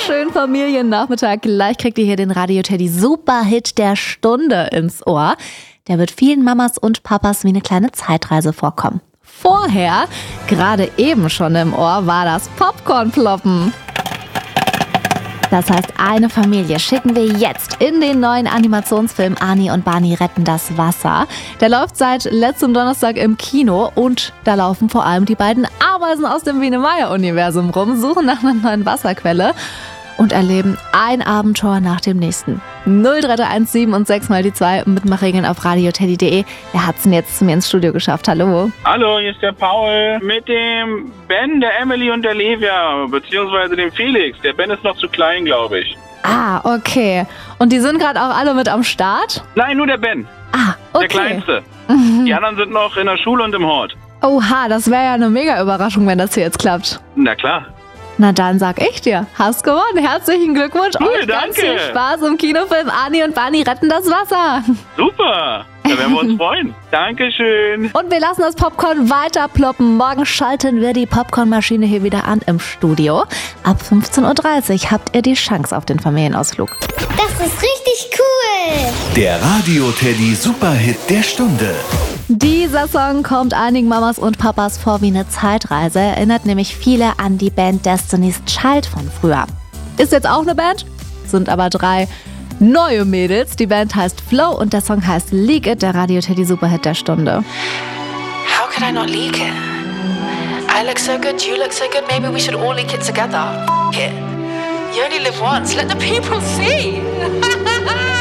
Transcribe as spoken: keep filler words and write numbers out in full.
schönen Familiennachmittag. Gleich kriegt ihr hier den Radio Teddy Superhit der Stunde ins Ohr. Der wird vielen Mamas und Papas wie eine kleine Zeitreise vorkommen. Vorher, gerade eben schon im Ohr, war das Popcorn-Ploppen. Das heißt, eine Familie schicken wir jetzt in den neuen Animationsfilm Ani und Barney retten das Wasser. Der läuft seit letztem Donnerstag im Kino und da laufen vor allem die beiden Ameisen aus dem Biene-Meier-Universum rum, suchen nach einer neuen Wasserquelle und erleben ein Abenteuer nach dem nächsten. null drei drei eins sieben und sechs mal die zwei, Mitmachregeln auf radioteddy punkt de. Wer hat's denn jetzt zu mir ins Studio geschafft? Hallo. Hallo, hier ist der Paul mit dem Ben, der Emily und der Livia, beziehungsweise dem Felix. Der Ben ist noch zu klein, glaube ich. Ah, okay. Und die sind gerade auch alle mit am Start? Nein, nur der Ben. Ah, okay. Der Kleinste. Die anderen sind noch in der Schule und im Hort. Oha, das wäre ja eine mega Überraschung, wenn das hier jetzt klappt. Na klar. Na dann sag ich dir, hast gewonnen. Herzlichen Glückwunsch. Cool, Euch ganz danke. viel Spaß im Kinofilm Ani und Barney retten das Wasser. Super. Da werden wir uns freuen. Dankeschön. Und wir lassen das Popcorn weiter ploppen. Morgen schalten wir die Popcornmaschine hier wieder an im Studio. Ab fünfzehn Uhr dreißig habt ihr die Chance auf den Familienausflug. Das ist richtig cool. Der Radio Teddy Superhit der Stunde. Dieser Song kommt einigen Mamas und Papas vor wie eine Zeitreise. Erinnert nämlich viele an die Band Destiny's Child von früher. Ist jetzt auch eine Band, sind aber drei neue Mädels. Die Band heißt Flow und der Song heißt Leak It, der Radio Teddy Superhit der Stunde. How could I not leak it? I look so good, you look so good, maybe we should all leak it together. F it. You only live once, let the people see.